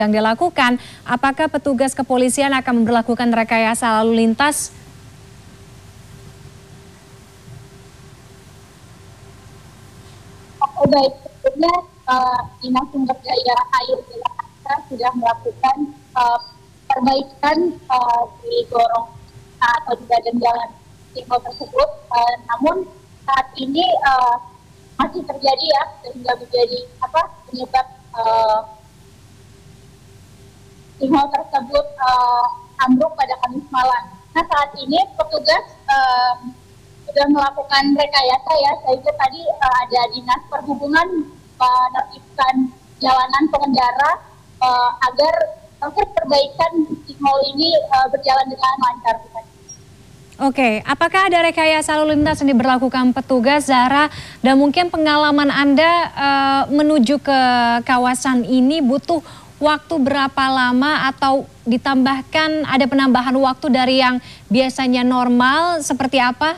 yang dilakukan, apakah petugas kepolisian akan memberlakukan rekayasa lalu lintas? Oh, baik, sebetulnya Dinas Sumber Daya Air Jakarta sudah melakukan perbaikan di gorong atau di badan jalan simbol tersebut. Namun saat ini masih terjadi ya, sehingga menjadi penyebab simbol tersebut ambruk pada Kamis malam. Nah, saat ini petugas sudah melakukan rekayasa ya, sehingga tadi ada Dinas Perhubungan menertibkan jalanan pengendara agar proses perbaikan simbol ini berjalan dengan lancar. Oke, apakah ada rekayasa lalu lintas yang diberlakukan petugas, Zahra? Dan mungkin pengalaman Anda menuju ke kawasan ini butuh waktu berapa lama atau ditambahkan ada penambahan waktu dari yang biasanya normal seperti apa?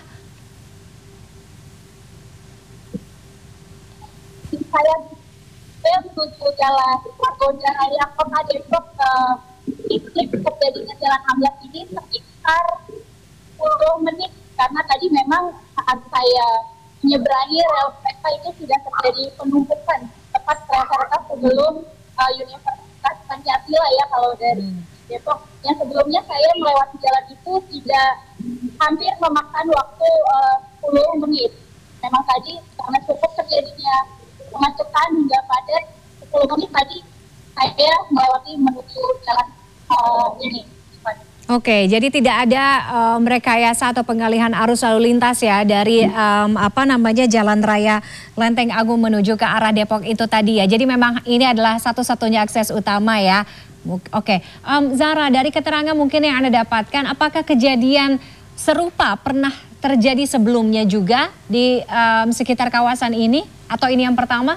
Saya menuju jalan Margonda Raya Kota Depok terjadinya jalan amblas ini sekitar 10 menit, karena tadi memang saat saya menyeberangi rel kereta itu sudah terjadi penumpukan tepat rel kereta sebelum Universitas Pancasila ya kalau dari Depok. Yang sebelumnya saya melewati jalan itu tidak hampir memakan waktu 10 menit. Memang tadi karena cukup terjadinya kemacetan hingga padat 10 menit tadi saya melewati menuju jalan ini. Oke, jadi tidak ada rekayasa atau pengalihan arus lalu lintas ya dari Jalan Raya Lenteng Agung menuju ke arah Depok itu tadi ya. Jadi memang ini adalah satu-satunya akses utama ya. Oke, Zahra, dari keterangan mungkin yang Anda dapatkan, apakah kejadian serupa pernah terjadi sebelumnya juga di sekitar kawasan ini atau ini yang pertama?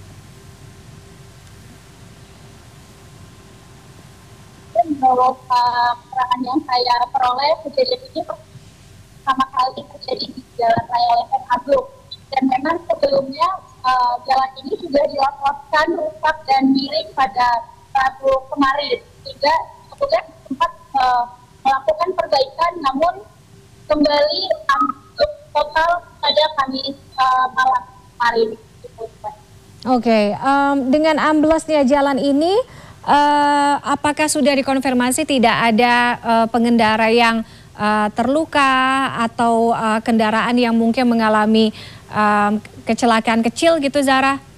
Menurut keterangan yang saya peroleh, kejadian ini pertama kali terjadi di Jalan Raya Lenteng Agung. Dan memang sebelumnya jalan ini sudah dilaporkan rusak dan miring pada Rabu kemarin. Sehingga petugas sempat melakukan perbaikan, namun kembali ambruk total pada Kamis malam kemarin. Oke, dengan amblesnya jalan ini, apakah sudah dikonfirmasi tidak ada pengendara yang terluka atau kendaraan yang mungkin mengalami kecelakaan kecil gitu, Zahra?